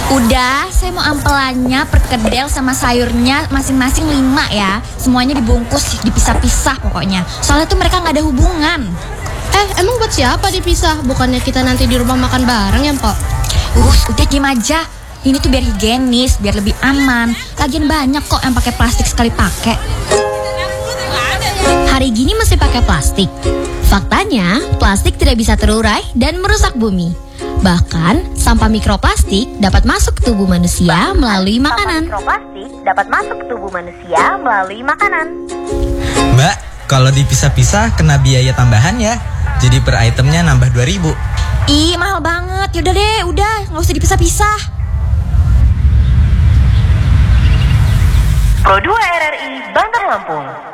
Udah, saya mau ampelannya, perkedel sama sayurnya masing-masing 5 ya. Semuanya dibungkus, dipisah-pisah pokoknya. Soalnya tuh mereka gak ada hubungan. Emang buat siapa dipisah? Bukannya kita nanti di rumah makan bareng ya, Mpok? Udah diem aja. Ini tuh biar higienis, biar lebih aman. Lagian banyak kok yang pakai plastik sekali pakai. Hari gini masih pakai plastik. Faktanya, plastik tidak bisa terurai dan merusak bumi. Bahkan, sampah mikroplastik dapat masuk ke tubuh manusia melalui makanan. Mbak, kalau dipisah-pisah kena biaya tambahan ya. Jadi per itemnya nambah 2.000. Ih, mahal banget. Yaudah deh, udah, gak usah dipisah-pisah. Pro 2 RRI Bandar Lampung.